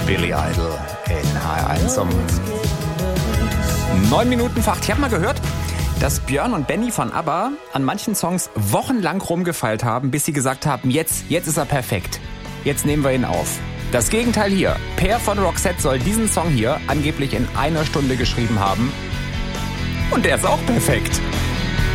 Billy Idol in HR1 um 9 Minuten vor 8. Ich habe mal gehört, dass Björn und Benny von ABBA an manchen Songs wochenlang rumgefeilt haben, bis sie gesagt haben, jetzt ist er perfekt. Jetzt nehmen wir ihn auf. Das Gegenteil hier. Per von Roxette soll diesen Song hier angeblich in 1 Stunde geschrieben haben. Und der ist auch perfekt.